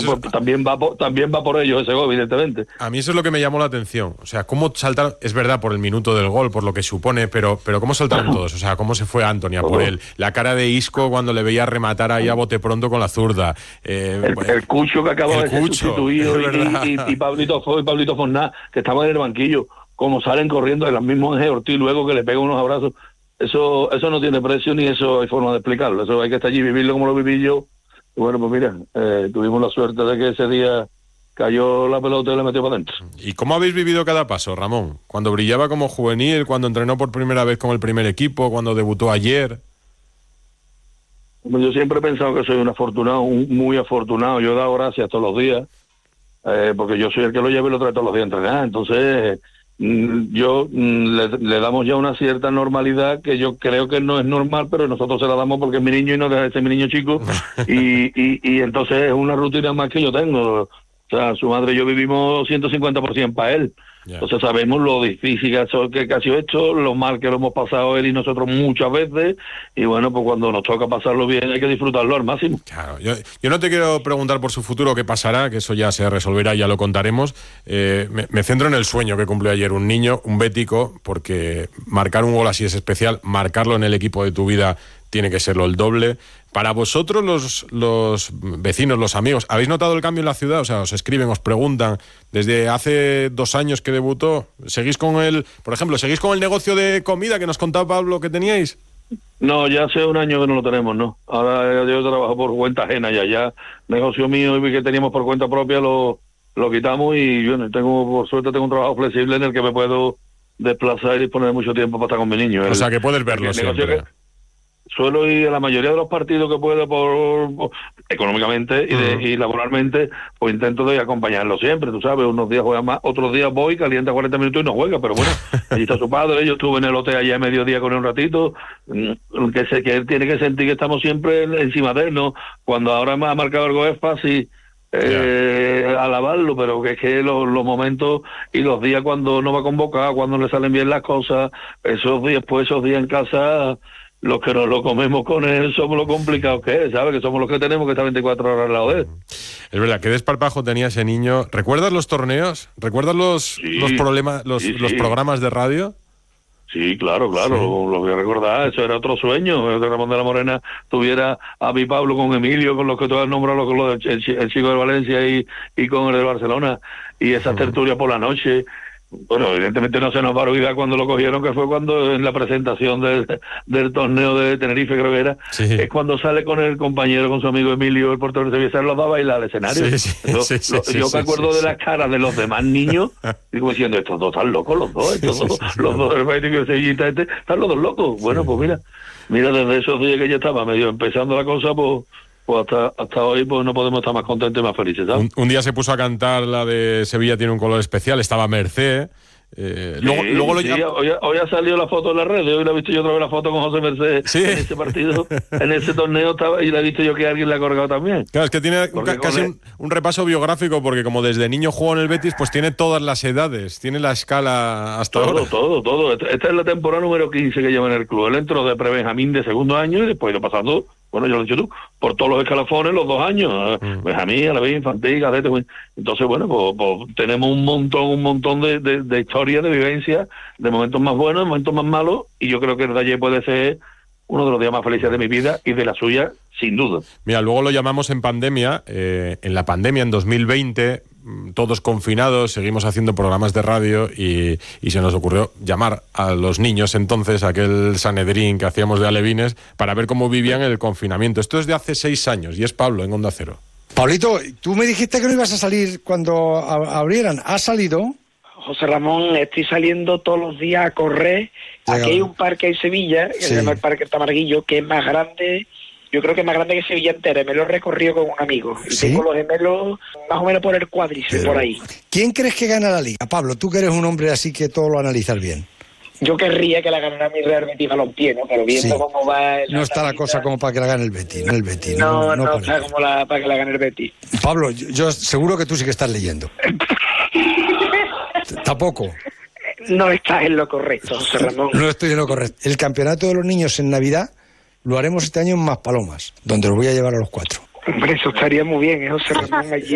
también va por ellos ese gol, evidentemente. A mí eso es lo que me llamó la atención. O sea, cómo saltaron, es verdad, por el minuto del gol, por lo que supone, pero cómo saltaron todos. O sea, cómo se fue Antony a por él. La cara de Isco cuando le veía rematar ahí a bote pronto con la zurda. El Cucho que acabó de ser sustituido y Pablito Fornás, que estaban en el banquillo, como salen corriendo de los mismos Ángel Ortiz luego que le pegan unos abrazos. Eso no tiene precio ni eso hay forma de explicarlo. Eso hay que estar allí y vivirlo como lo viví yo. Y bueno, pues mira, tuvimos la suerte de que ese día cayó la pelota y la metió para adentro. ¿Y cómo habéis vivido cada paso, Ramón? Cuando brillaba como juvenil, cuando entrenó por primera vez con el primer equipo, cuando debutó ayer. Yo siempre he pensado que soy un afortunado, muy afortunado. Yo he dado gracias todos los días, porque yo soy el que lo lleva y lo trae todos los días a entrenar. Entonces, le damos ya una cierta normalidad que yo creo que no es normal, pero nosotros se la damos porque es mi niño y no deja de ser mi niño chico. y entonces es una rutina más que yo tengo. O sea, su madre y yo vivimos 150% para él. Yeah. Entonces sabemos lo difícil que ha sido esto, lo mal que lo hemos pasado él y nosotros muchas veces, y bueno, pues cuando nos toca pasarlo bien hay que disfrutarlo al máximo. Claro, yo no te quiero preguntar por su futuro qué pasará, que eso ya se resolverá, ya lo contaremos. Me centro en el sueño que cumplió ayer un niño, un bético, porque marcar un gol así es especial, marcarlo en el equipo de tu vida tiene que serlo el doble. Para vosotros, los vecinos, los amigos, ¿habéis notado el cambio en la ciudad? O sea, os escriben, os preguntan, desde hace 2 años que debutó, ¿seguís con seguís con el negocio de comida que nos contaba Pablo que teníais? No, ya hace 1 año que no lo tenemos, ¿no? Ahora yo trabajo por cuenta ajena, ya negocio mío y que teníamos por cuenta propia lo quitamos y bueno, por suerte tengo un trabajo flexible en el que me puedo desplazar y disponer mucho tiempo para estar con mi niño. O sea, que puedes verlo siempre. Suelo ir a la mayoría de los partidos que puedo económicamente y laboralmente, pues intento de acompañarlo siempre, tú sabes, unos días juega más, otros días voy, calienta 40 minutos y no juega, pero bueno, allí está su padre, yo estuve en el hotel allá a mediodía con él un ratito, que él tiene que sentir que estamos siempre encima de él, ¿no? Cuando ahora me ha marcado algo es fácil alabarlo, pero que es que los momentos y los días cuando no va convocado, cuando le salen bien las cosas, esos días en casa... Los que nos lo comemos con él somos lo complicados que es, ¿sabes? Que somos los que tenemos que estar 24 horas al lado de él. Es verdad, qué desparpajo tenía ese niño. ¿Recuerdas los torneos? ¿Recuerdas los problemas, los programas de radio? Sí, claro, lo voy a recordar. Eso era otro sueño. Ramón de la Morena tuviera a mi Pablo con Emilio, con los que tú has nombrado, con los el chico de Valencia y con el de Barcelona, y esas tertulias por la noche. Bueno, evidentemente no se nos va a olvidar cuando lo cogieron, que fue cuando en la presentación del torneo de Tenerife, creo que era, es cuando sale con el compañero, con su amigo Emilio, el portero de Sevilla, los va a bailar al escenario. Yo me acuerdo de las caras de los demás niños, digo diciendo, estos dos están locos, los dos, los dos del Betis y el Sevillita están los dos locos. Bueno, pues mira, desde esos días que ya estaba medio empezando la cosa, pues hasta hoy pues no podemos estar más contentos y más felices, ¿sabes? Un día se puso a cantar la de Sevilla tiene un color especial, estaba Mercé. Hoy ha salido la foto en las redes, hoy la he visto yo otra vez la foto con José Mercé en ese partido, en ese torneo estaba, y la he visto yo que alguien la ha colgado también. Claro, es que tiene casi un repaso biográfico, porque como desde niño jugó en el Betis, pues tiene todas las edades, tiene la escala hasta ahora. Todo. Esta es la temporada número 15 que lleva en el club. Él entró de prebenjamín de 2º año y después lo pasando, bueno, yo lo he dicho tú, por todos los escalafones, los 2 años, Benjamín, a la vez infantil, cadete. Entonces, bueno, pues tenemos un montón de historias, de vivencias, de momentos más buenos, de momentos más malos, y yo creo que el de ayer puede ser uno de los días más felices de mi vida y de la suya, sin duda. Mira, luego lo llamamos en pandemia, en la pandemia en 2020, todos confinados, seguimos haciendo programas de radio y se nos ocurrió llamar a los niños entonces, aquel Sanedrín que hacíamos de alevines, para ver cómo vivían el confinamiento. Esto es de hace 6 años y es Pablo en Onda Cero. Pablito, tú me dijiste que no ibas a salir cuando abrieran. ¿Has salido? José Ramón, estoy saliendo todos los días a correr. Aquí hay un parque en Sevilla, que se llama el Parque Tamarguillo, que es más grande, yo creo que es más grande que Sevilla entera. Me lo he recorrido con un amigo. Y tengo los gemelos más o menos por el cuádriceps, por ahí. ¿Quién crees que gana la Liga? Pablo, tú que eres un hombre así que todo lo analizas bien. Yo querría que la ganara mi Real Betis Balompié, ¿no? Pero viendo cómo va... No está la cosa como para que la gane el Betis, ¿no? El Betis, no está como para que la gane el Betis. Pablo, yo seguro que tú sí que estás leyendo. Tampoco. No estás en lo correcto, José Ramón. No estoy en lo correcto. El campeonato de los niños en Navidad lo haremos este año en Maspalomas, donde los voy a llevar a los 4. Hombre, eso estaría muy bien, José Ramón, allí